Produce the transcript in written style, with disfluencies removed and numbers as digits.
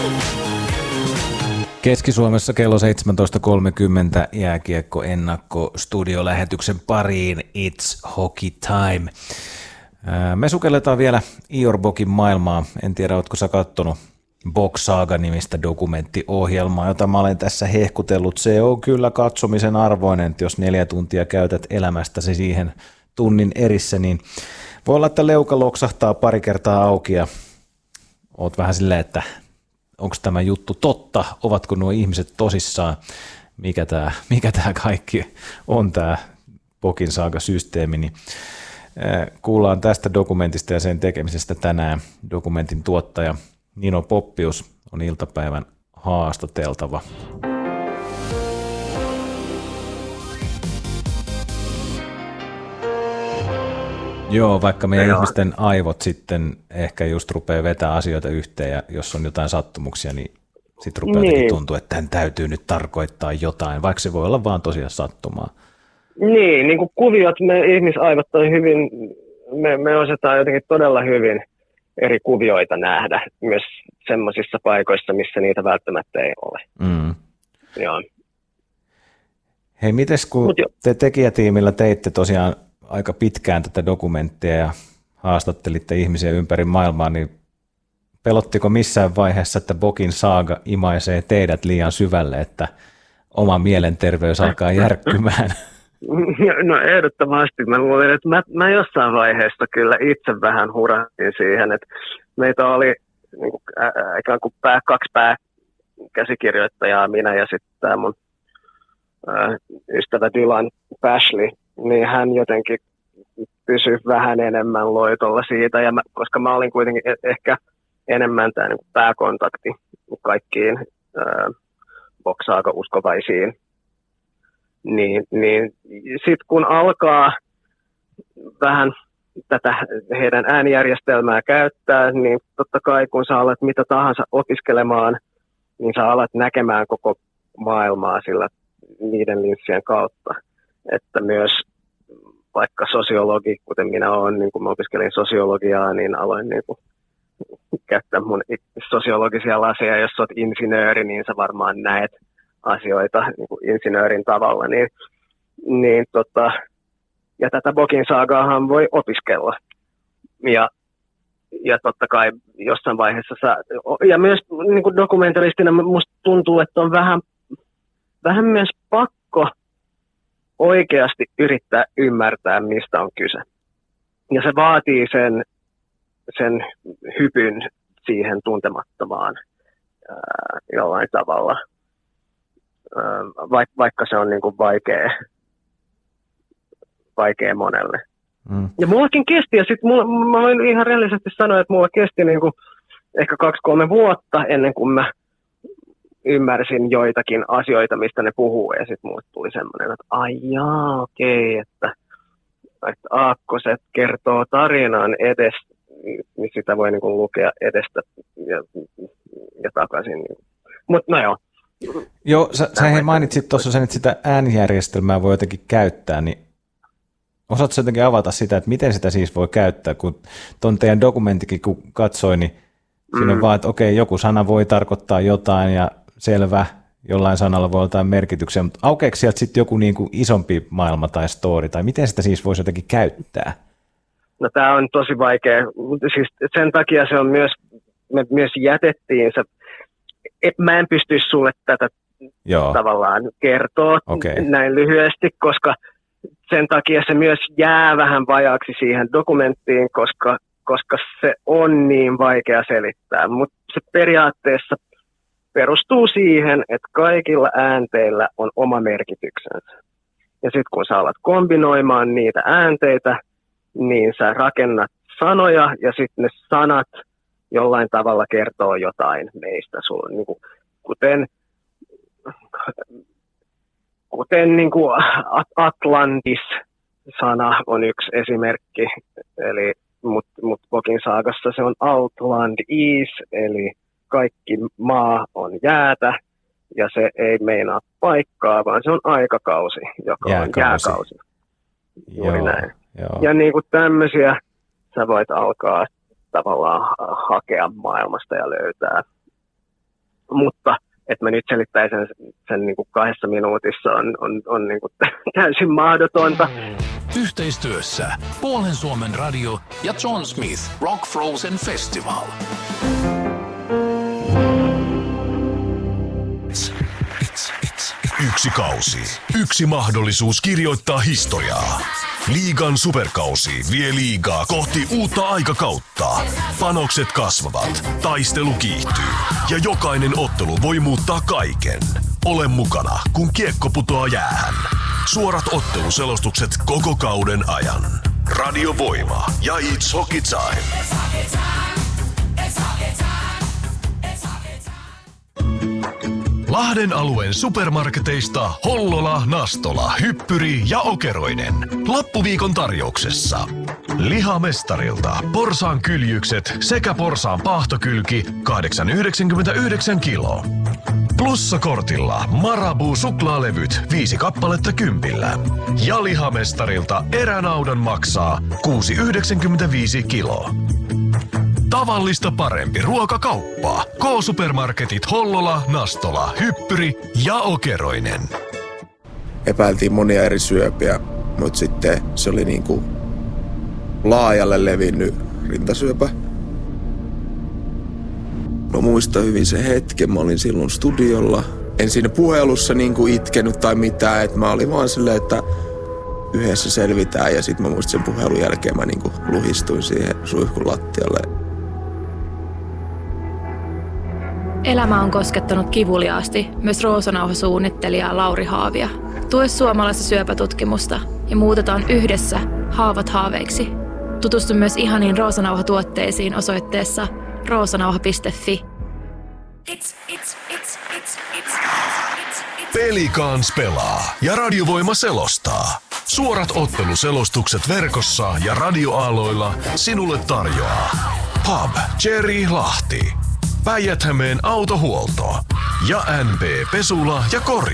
Keski-Suomessa kello 17.30 jääkiekko ennakko studiolähetyksen pariin It's Hockey Time. Me sukelletaan vielä Ior Bokin maailmaa. En tiedä, ootko sä kattonut Bok Saga-nimistä dokumenttiohjelmaa, jota mä olen tässä hehkutellut. Se on kyllä katsomisen arvoinen, että jos 4 tuntia käytät elämästäsi siihen tunnin erissä, niin voi olla, että leuka loksahtaa pari kertaa auki ja oot vähän silleen, että onko tämä juttu totta, ovatko nuo ihmiset tosissaan, mikä tämä kaikki on tämä Bokin Saga-systeemi, niin kuullaan tästä dokumentista ja sen tekemisestä tänään. Dokumentin tuottaja Nino Poppius on iltapäivän haastateltava. Joo, vaikka meidän ihmisten aivot sitten ehkä just rupeaa vetämään asioita yhteen ja jos on jotain sattumuksia, niin sitten rupeaa jotenkin tuntua, että tämän täytyy nyt tarkoittaa jotain, vaikka se voi olla vaan tosiaan sattumaa. Niin kuin kuviot, me ihmisaivot on hyvin, me osataan jotenkin todella hyvin eri kuvioita nähdä, myös semmoisissa paikoissa, missä niitä välttämättä ei ole. Mm. Joo. Hei, mites kun te tekijätiimillä teitte tosiaan aika pitkään tätä dokumenttia ja haastattelitte ihmisiä ympäri maailmaa, niin pelottiko missään vaiheessa, että Bokin Saga imaisee teidät liian syvälle, että oma mielenterveys alkaa järkkymään? No ehdottomasti. Mä luulen, että mä jossain vaiheessa kyllä itse vähän hurahdin siihen, että meitä oli niin kuin, ikään kuin 2 pääkäsikirjoittajaa, minä ja sitten tämä mun ystävä Dylan Pashley, niin hän jotenkin pysyi vähän enemmän loitolla siitä, ja koska mä olin kuitenkin ehkä enemmän tämä niin pääkontakti kaikkiin Bok Saga-uskovaisiin, niin sitten kun alkaa vähän tätä heidän äänijärjestelmää käyttää, niin totta kai kun sä alat mitä tahansa opiskelemaan, niin sä alat näkemään koko maailmaa sillä niiden linssien kautta. Että myös vaikka sosiologi, kuten minä olen, niin kun mä opiskelin sosiologiaa, niin aloin niin kuin käyttää mun sosiologisia laseja. Jos olet insinööri, niin sä varmaan näet asioita niin kuin insinöörin tavalla. Ja tätä Bokin Sagaahan voi opiskella. Ja totta kai jossain vaiheessa ja myös niin kuin dokumentaristina musta tuntuu, että on vähän myös pakko oikeasti yrittää ymmärtää, mistä on kyse. Ja se vaatii sen hypyn siihen tuntemattomaan jollain tavalla, vaikka se on niin kuin vaikea monelle. Mm. Ja mullakin kesti, ja sitten mä voin ihan rehellisesti sanoa, että mulla kesti niin kuin ehkä 2-3 vuotta ennen kuin mä ymmärsin joitakin asioita, mistä ne puhuu, ja sitten mulle tuli semmoinen, että okei, että aakkoset kertoo tarinan edestä, niin sitä voi niin kuin lukea edestä ja takaisin. Mutta no joo. Joo, sä mainitsit tuossa sen, että sitä äänijärjestelmää voi jotenkin käyttää, niin osaatko jotenkin avata sitä, että miten sitä siis voi käyttää, kun tuon teidän dokumenttikin kun katsoin, niin siinä on vaan, että okei, joku sana voi tarkoittaa jotain ja selvä, jollain sanalla voi olla jotain merkityksiä, mutta aukeeko sieltä sitten joku niin kuin isompi maailma tai story, tai miten sitä siis voisi jotenkin käyttää? No tämä on tosi vaikea, siis sen takia se on me myös jätettiin se, mä en pystyisi sulle tätä tavallaan kertoa näin lyhyesti, koska sen takia se myös jää vähän vajaaksi siihen dokumenttiin, koska se on niin vaikea selittää, mutta se periaatteessa perustuu siihen, että kaikilla äänteillä on oma merkityksensä. Ja sitten kun sä alat kombinoimaan niitä äänteitä, niin sä rakennat sanoja ja sitten ne sanat jollain tavalla kertoo jotain meistä. Sulla on, niin kuten niin kuin Atlantis-sana on yksi esimerkki, eli mutta Bokin Saagassa se on Outland Ease, eli kaikki maa on jäätä, ja se ei meinaa paikkaa, vaan se on aikakausi, joka on jääkausi. Juuri näin. Joo. Ja niin kuin tämmöisiä sä voit alkaa tavallaan hakea maailmasta ja löytää mutta että mä nyt selittäisin sen niin kuin 2 minuutissa on niin kuin täysin mahdotonta. Yhteistyössä Puolen Suomen Radio ja John Smith Rock Frozen Festival. Yksi kausi, yksi mahdollisuus kirjoittaa historiaa. Liigan superkausi vie liigaa kohti uutta aikakautta. Panokset kasvavat, taistelu kiihtyy ja jokainen ottelu voi muuttaa kaiken. Ole mukana, kun kiekko putoaa jäähän. Suorat otteluselostukset koko kauden ajan. Radio Voima ja It's Hockey Time. Lahden alueen supermarketeista Hollola, Nastola, Hyppyri ja Okeroinen. Loppuviikon tarjouksessa. Lihamestarilta porsaan kyljykset sekä porsaan paahtokylki 8,99 kilo. Plussakortilla Marabou suklaalevyt 5 kappaletta 10. Ja Lihamestarilta eränaudan maksaa 6,95 kilo. Tavallista parempi ruokakauppa. K-supermarketit Hollola, Nastola, Hyppyri ja Okeroinen. Epäiltiin monia eri syöpiä, mutta sitten se oli niinku laajalle levinnyt rintasyöpä. No muistan hyvin sen hetken, mä olin silloin studiolla. En siinä puhelussa niinku itkenyt tai mitään, että mä olin vaan silleen, että yhdessä selvitään. Ja sitten mä muistin sen puhelun jälkeen mä niinku luhistuin siihen suihkun lattialle. Elämä on koskettanut kivuliaasti myös Roosanauha-suunnittelijaa Lauri Haavia. Tue suomalaista syöpätutkimusta ja muutetaan yhdessä haavat haaveiksi. Tutustu myös ihaniin Roosanauha-tuotteisiin osoitteessa roosanauha.fi. Pelikans pelaa ja Radio Voima selostaa. Suorat otteluselostukset verkossa ja radioaaloilla sinulle tarjoaa Pub Cherry Lahti, Päijät-Hämeen autohuolto ja NP Pesula ja Kori.